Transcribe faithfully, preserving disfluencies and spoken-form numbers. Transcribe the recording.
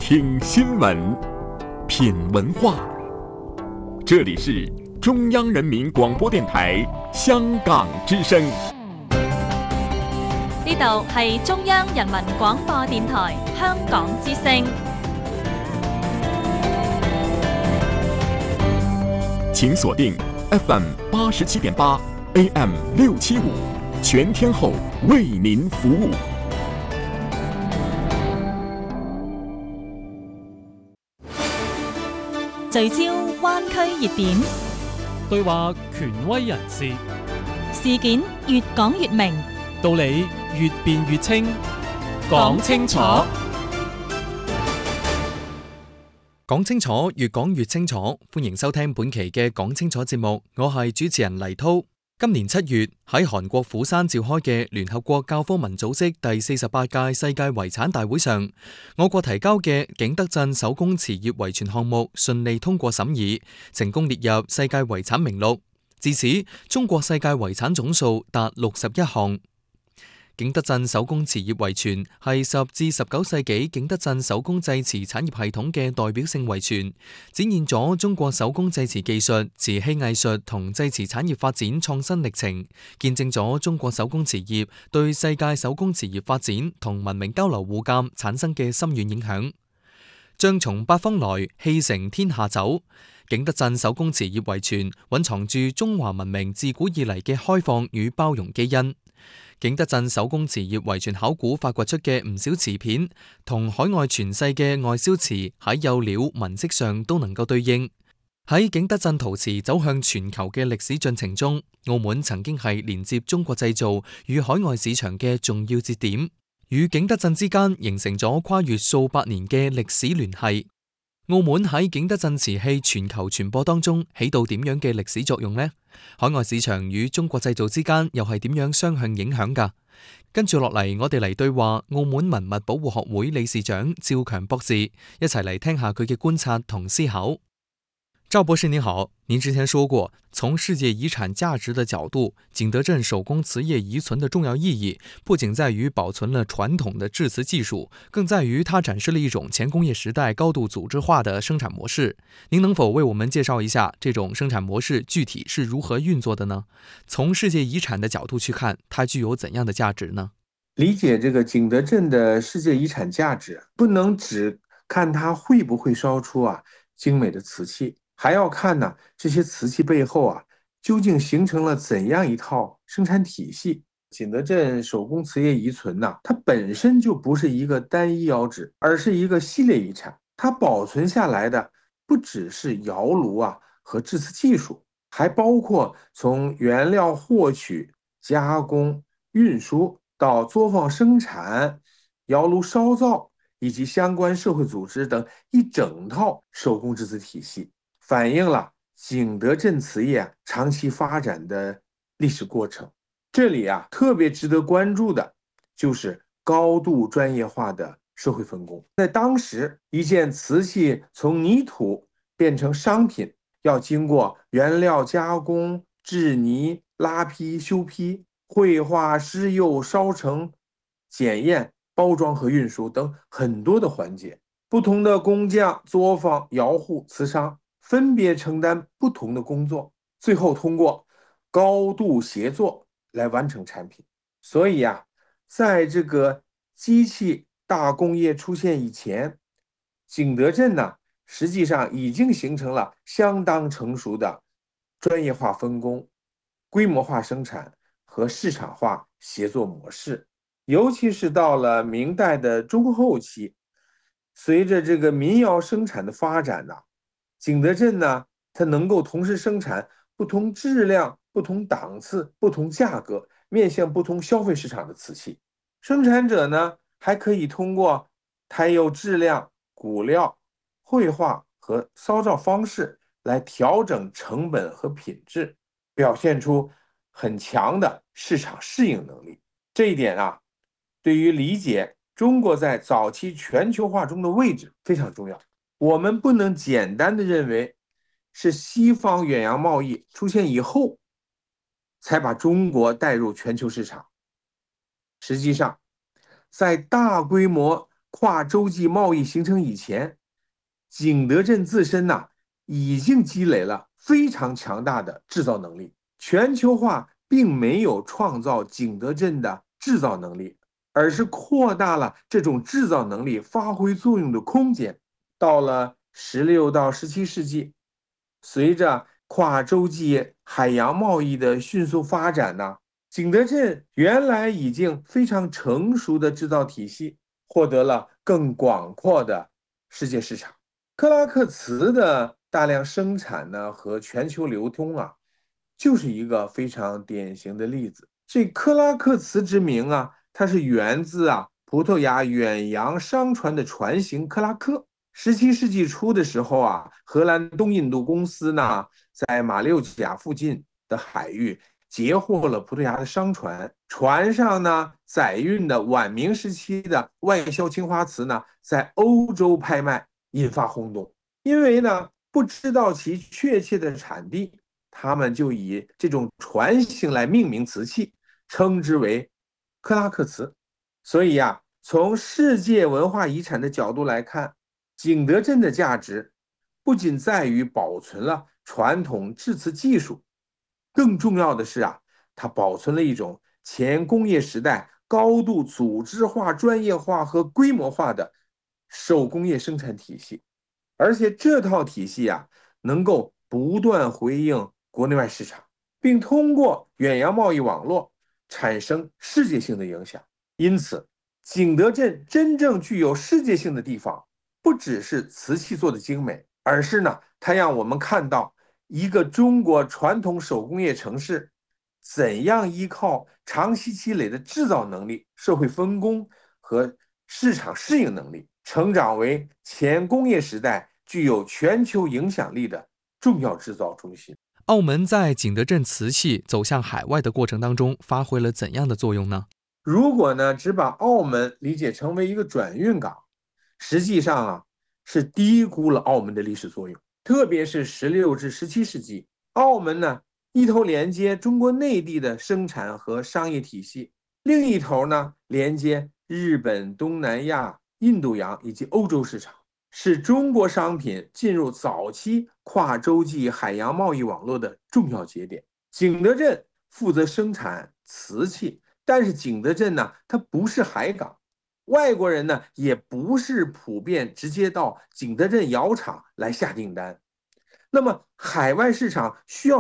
听新闻，品文化。这里是中央人民廣播電台香港之聲。 呢度係中央人民廣播電台香港之聲。 請鎖定 F M 八十七點八 A M 六七五，全天候為您服務。 聚焦灣區熱點， 對話權威人士， 事件越講越明， 道理越辯越清，講清楚，講清楚，越講越清楚。歡迎收聽本期嘅講清楚節目，我係主持人黎濤。今年七月喺韓國釜山召開嘅聯合國教科文組織第四十八屆世界遺產大會上，我國提交嘅景德鎮手工瓷業遺存項目順利通過審議，成功列入世界遺產名錄。至此，中國世界遺產總數達六十一項。景德鎮手工瓷業遺存係十至十九世紀景德鎮手工製瓷產業系統嘅代表性遺存，展現咗中國手工製瓷技術、瓷器藝術同製瓷產業發展創新歷程，見證咗中國手工瓷業對世界手工瓷業發展同文明交流互鑒產生嘅深遠影響。將從八方來，氣成天下走。景德鎮手工瓷業遺存蘊藏住中華文明自古以嚟嘅開放與包容基因。景德鎮手工瓷業遺存考古發掘出嘅唔少瓷片，同海外傳世嘅外銷瓷喺釉料、紋飾上都能夠對應。喺景德鎮陶瓷走向全球嘅歷史進程中，澳門曾經係連接中國製造與海外市場嘅重要節點，與景德鎮之間形成咗跨越數百年嘅歷史聯繫。澳門喺景德鎮瓷器全球傳播當中起到點樣嘅歷史作用呢？海外市場與中國製造之間又係點樣雙向影響㗎？跟住落嚟，我哋嚟對話澳門文物保護學會理事長趙強博士，一齊嚟聽下佢嘅觀察同思考。趙博士您好，您之前說過，從世界遺產價值的角度，景德鎮手工瓷業遺存的重要意義，不僅在於保存了傳統的製瓷技術，更在於它展示了一種前工業時代高度組織化的生產模式。您能否為我們介紹一下這種生產模式具體是如何運作的呢？從世界遺產的角度去看，它具有怎樣的價值呢？ 理解這個景德鎮的世界遺產價值，不能只看它會不會燒出啊精美的瓷器，還要看呢，這些瓷器背後啊，究竟形成了怎樣一套生產體系。景德鎮手工瓷業遺存呢，它本身就不是一個單一窯址，而是一個系列遺產。它保存下來的不只是窯爐啊和製瓷技術，還包括從原料獲取、加工、運輸到作坊生產、窯爐燒造以及相關社會組織等一整套手工製瓷體系，反映了景德鎮瓷業長期發展的歷史過程。這裡啊，特別值得關注的就是高度專業化的社會分工。在當時，一件瓷器從泥土變成商品，要經過原料加工、制泥、拉坯、修坯、繪畫、施釉、燒成、檢驗、包裝和運輸等很多的環節。不同的工匠、作坊、窯戶、瓷商分別承擔不同的工作，最後通過高度協作來完成產品。所以啊，在這個機器大工業出現以前，景德鎮呢，實際上已經形成了相當成熟的專業化分工、規模化生產和市場化協作模式。尤其是到了明代的中後期，隨着這個民窯生產的發展呢，景德鎮呢，它能夠同時生產不同質量、不同檔次、不同價格、面向不同消費市場的瓷器。生產者呢，還可以通過胎釉質量、骨料、繪畫和燒造方式來調整成本和品質，表現出很強的市場適應能力。這一點啊，對於理解中國在早期全球化中的位置非常重要。我們不能簡單的認為是西方遠洋貿易出現以後才把中國帶入全球市場。實際上，在大規模跨洲际贸易形成以前，景德镇自身呢、啊、已经积累了非常强大的制造能力。全球化并没有创造景德镇的制造能力，而是扩大了这种制造能力发挥作用的空间。到了十六到十七世纪，随着跨洲际海洋贸易的迅速发展呢，景德镇原来已经非常成熟的制造体系获得了更广阔的世界市场。克拉克瓷的大量生产呢和全球流通啊，就是一个非常典型的例子。这克拉克瓷之名啊，它是源自啊葡萄牙远洋商船的船型克拉克。十七世纪初的时候啊，荷兰东印度公司呢，在马六甲附近的海域截获了葡萄牙的商船，船上呢载运的晚明时期的外销青花瓷呢，在欧洲拍卖，引发轰动。因为呢不知道其确切的产地，他们就以这种船型来命名瓷器，称之为克拉克瓷。所以啊，从世界文化遗产的角度来看，景德镇的价值不仅在于保存了传统制瓷技术，更重要的是啊，它保存了一种前工业时代高度组织化、专业化和规模化的手工业生产体系。而且这套体系啊，能够不断回应国内外市场，并通过远洋贸易网络产生世界性的影响。因此，景德镇真正具有世界性的地方，不只是瓷器做的精美，而是呢，它让我们看到一个中国传统手工业城市怎样依靠长期积累的制造能力、社会分工和市场适应能力，成长为前工业时代具有全球影响力的重要制造中心。 澳门在景德镇瓷器走向海外的过程当中，发挥了怎样的作用呢？ 如果呢，只把澳门理解成为一个转运港，实际上啊，是低估了澳门的历史作用。特别是十六至十七世纪，澳门呢，一头连接中国内地的生产和商业体系，另一头呢，连接日本、东南亚、印度洋以及欧洲市场，是中国商品进入早期跨洲际海洋贸易网络的重要节点。景德镇负责生产瓷器，但是景德镇呢，它不是海港，外国人呢也不是普遍直接到景德镇窑厂来下订单。那么海外市场需要